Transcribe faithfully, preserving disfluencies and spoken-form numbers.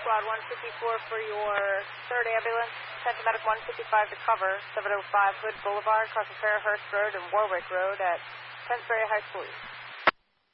squad one fifty-four for your third ambulance. Sent to medic one fifty-five to cover seven oh five Hood Boulevard, across the Fairhurst Road and Warwick Road at Pennsbury High School East.